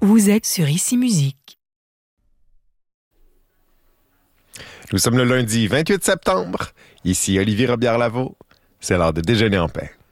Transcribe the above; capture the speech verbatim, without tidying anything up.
Vous êtes sur Ici Musique. Nous sommes le lundi vingt-huit septembre. Ici Olivier Robillard-Lavaux. C'est l'heure de déjeuner en paix.